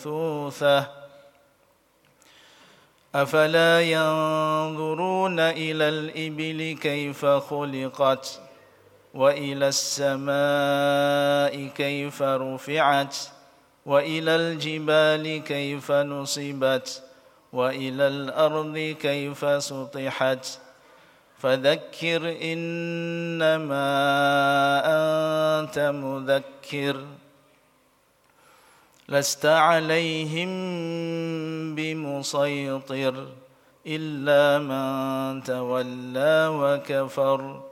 موروثة أفلا ينظرون إلى الإبل كيف خلقت وإلى السماء كيف رفعت وإلى الجبال كيف نصبت وإلى الأرض كيف سطحت فذكر إنما أنت مذكر لست عليهم بمسيطر إلا من تولى وكفر